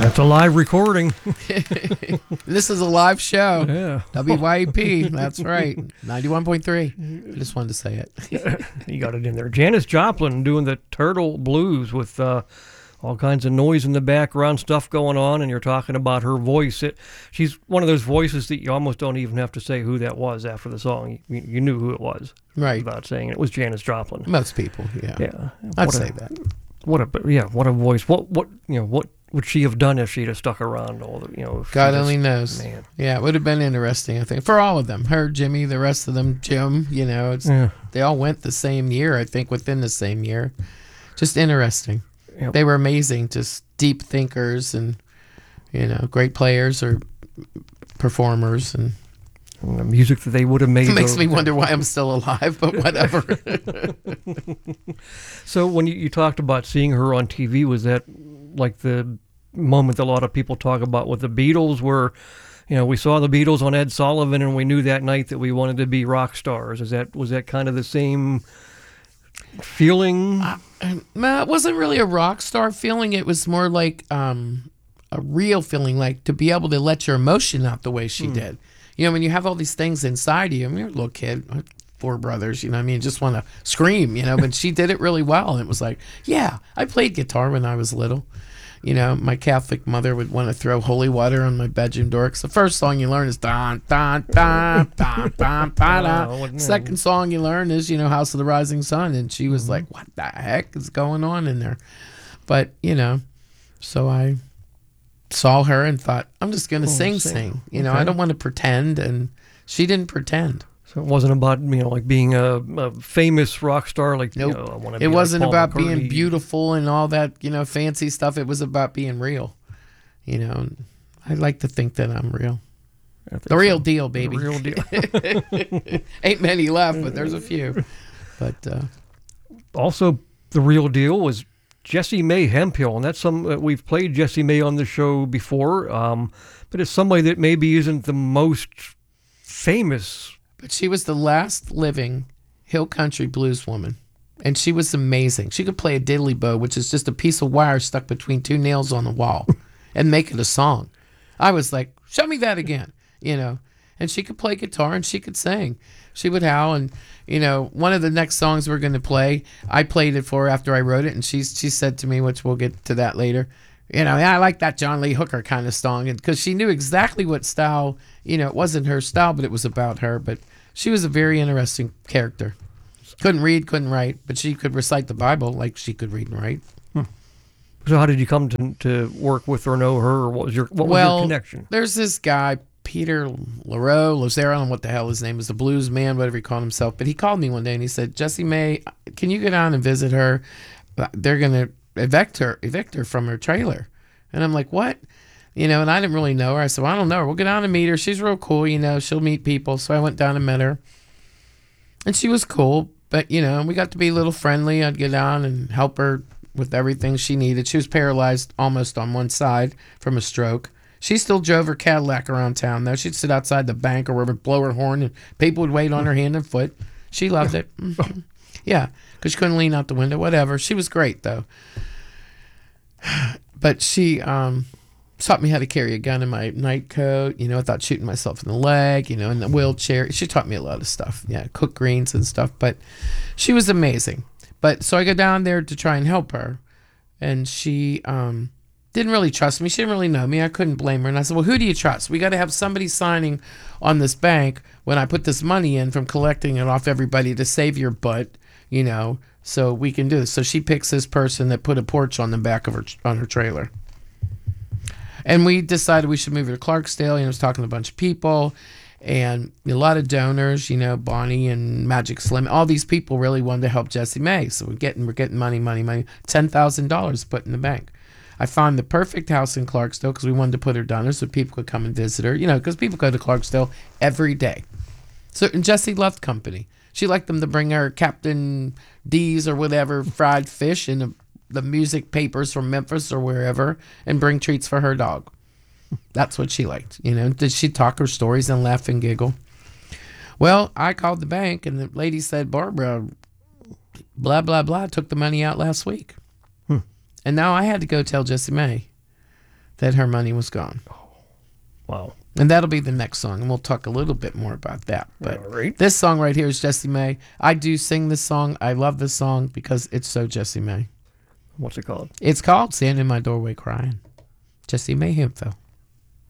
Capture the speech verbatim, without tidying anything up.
That's a live recording. This is a live show. Yeah. W Y E P. That's right. ninety-one point three. I just wanted to say it. You got it in there. Janis Joplin doing the Turtle Blues with uh, all kinds of noise in the background, stuff going on, and you're talking about her voice. It, she's one of those voices that you almost don't even have to say who that was after the song. You, you knew who it was. Right. Without saying it. It was Janis Joplin. Most people, yeah. Yeah. I'd What say a- that. What a yeah, what a voice. What what you know, what would she have done if she'd have stuck around all the you know if she God just- only knows. Man. Yeah, it would have been interesting, I think, for all of them. Her, Jimmy, the rest of them, Jim, you know, it's, Yeah. they all went the same year, I think, within the same year. Just interesting. Yep. They were amazing, just deep thinkers and, you know, great players or performers. And And the music that they would have made. it makes though- me wonder why I'm still alive, but whatever. So when you, you talked about seeing her on T V, was that like the moment that a lot of people talk about with the Beatles, where you know we saw the Beatles on Ed Sullivan and we knew that night that we wanted to be rock stars? Is that was that kind of the same feeling? Uh, Well, it wasn't really a rock star feeling. It was more like um, a real feeling, like to be able to let your emotion out the way she did. You know, when you have all these things inside you, I mean, you're a little kid, I had four brothers, you know what I mean? Just want to scream, you know, but she did it really well. And it was like, yeah, I played guitar when I was little. You know, my Catholic mother would want to throw holy water on my bedroom door. 'Cause the first song you learn is don, don, don, don, don, don, Oh, what- don. Second song you learn is, you know, House of the Rising Sun. And she was like, what the heck is going on in there? But, you know, so I saw her and thought, I'm just going to Oh, sing, sing. sing. You know, Okay. I don't want to pretend. And she didn't pretend. So it wasn't about you know like being a, a famous rock star like Nope. you know, I want to be It like wasn't Paul about McCartney. being beautiful and all that, you know, fancy stuff. It was about being real. You know, and I like to think that I'm real. I think The real so. deal, The baby. real deal. Ain't many left, but there's a few. But uh, Also, the real deal was Jessie May Hemphill, and that's some uh, we've played Jessie May on the show before, um, but it's somebody that maybe isn't the most famous. but she was the last living hill country blues woman, and she was amazing. She could play a diddly bow, which is just a piece of wire stuck between two nails on the wall, and make it a song. I was like, show me that again, you know. And she could play guitar and she could sing. She would howl, and you know, one of the next songs we're going to play, I played it for her after I wrote it, and she's she said to me, which we'll get to that later, you know, yeah, I like that John Lee Hooker kind of song, and because she knew exactly what style, you know, it wasn't her style, but it was about her. But she was a very interesting character. Couldn't read, couldn't write, but she could recite the Bible like she could read and write. So how did you come to to work with or know her, or what was your what was Well, your connection? there's this guy, Peter Lareau, Lozero, I don't know what the hell his name is, the blues man, whatever he called himself. But he called me one day and he said, Jessie May, can you go down and visit her? They're going to evict her, evict her from her trailer. And I'm like, what? You know, and I didn't really know her. I said, well, I don't know her. We'll go down and meet her. She's real cool, you know, she'll meet people. So I went down and met her. And she was cool, but, you know, we got to be a little friendly. I'd go down and help her with everything she needed. She was paralyzed almost on one side from a stroke. She still drove her Cadillac around town, though. She'd sit outside the bank or wherever, blow her horn, and people would wait on her hand and foot. She loved it. Mhm. Yeah, because she couldn't lean out the window, whatever. She was great, though. But she um, taught me how to carry a gun in my night coat, you know, without shooting myself in the leg, you know, in the wheelchair. She taught me a lot of stuff, yeah, cook greens and stuff. But she was amazing. But so I go down there to try and help her, and she um, didn't really trust me. She didn't really know me. I couldn't blame her. And I said, well, who do you trust? We got to have somebody signing on this bank when I put this money in from collecting it off everybody to save your butt, you know, so we can do this. So she picks this person that put a porch on the back of her on her trailer. And we decided we should move her to Clarksdale. You know, I was talking to a bunch of people and a lot of donors, you know, Bonnie and Magic Slim. All these people really wanted to help Jessie May. So we're getting we're getting money, money, money. ten thousand dollars put in the bank. I found the perfect house in Clarksdale because we wanted to put her down there so people could come and visit her. You know, because people go to Clarksdale every day. So and Jessie loved company. She liked them to bring her Captain D's or whatever fried fish and the, the music papers from Memphis or wherever, and bring treats for her dog. That's what she liked. You know, did she talk her stories and laugh and giggle? Well, I called the bank and the lady said, Barbara, blah, blah, blah, took the money out last week. Hmm. And now I had to go tell Jessie May that her money was gone. Wow. And that'll be the next song, and we'll talk a little bit more about that. But All right. this song right here is Jessie May. I do sing this song. I love this song because it's so Jessie May. What's it called? It's called Stand in My Doorway Crying. Jessie May Hemphill.